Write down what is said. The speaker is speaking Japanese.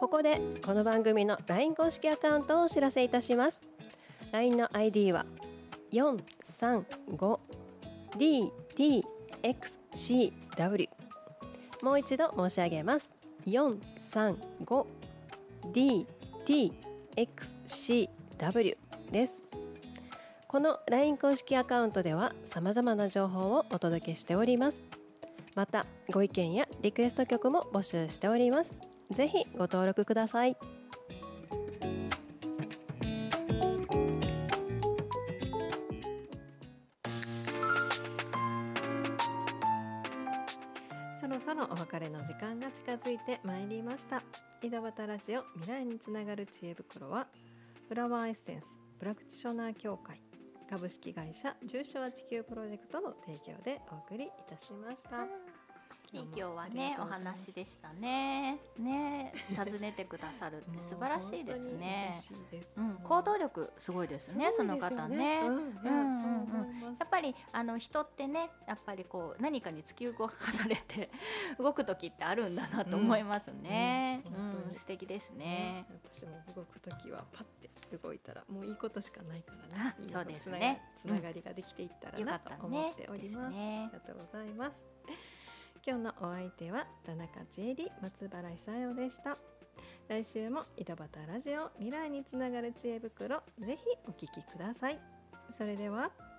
ここでこの番組の LINE 公式アカウントをお知らせいたします。 LINE の ID は 435DTXCW。 もう一度申し上げます。 435DTXCW です。この LINE 公式アカウントでは様々な情報をお届けしております。またご意見やリクエスト曲も募集しております。ぜひご登録ください。そろそろお別れの時間が近づいてまいりました。井戸端ラジオ未来につながる知恵袋は、フラワーエッセンスプラクティショナー協会株式会社住所は地球プロジェクトの提供でお送りいたしました。 今日はねお話でしたね。訪ねてくださるって素晴らしいですね。行動力すごいですね、その方ね。やっぱり人ってね、やっぱりこう何かに突き動かされて動く時ってあるんだなと思いますね。素敵ですね。 私も動く時はパッて動いたらもういいことしかないからね。 そうですね。 つながりができていったらなと思っております。ありがとうございます。今日のお相手は田中千恵里、松原久代でした。来週も井戸端ラジオ未来につながる知恵袋、ぜひお聞きください。それでは。